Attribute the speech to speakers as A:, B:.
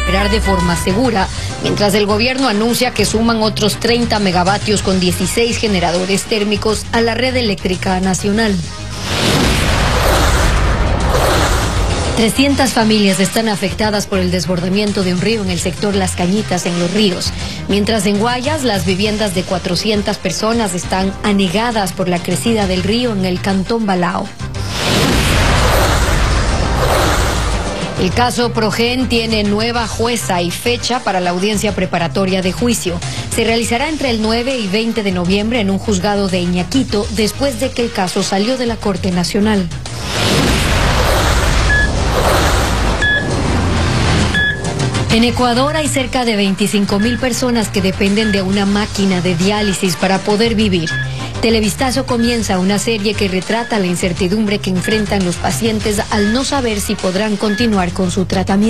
A: operar de forma segura, mientras el gobierno anuncia que suman otros 30 megavatios con 16 generadores térmicos a la red eléctrica nacional. 300 familias están afectadas por el desbordamiento de un río en el sector Las Cañitas, en Los Ríos, mientras en Guayas las viviendas de 400 personas están anegadas por la crecida del río en el cantón Balao. El caso Progen tiene nueva jueza y fecha para la audiencia preparatoria de juicio. Se realizará entre el 9 y 20 de noviembre en un juzgado de Iñaquito, después de que el caso salió de la Corte Nacional. En Ecuador hay cerca de 25.000 personas que dependen de una máquina de diálisis para poder vivir. Televistazo comienza una serie que retrata la incertidumbre que enfrentan los pacientes al no saber si podrán continuar con su tratamiento.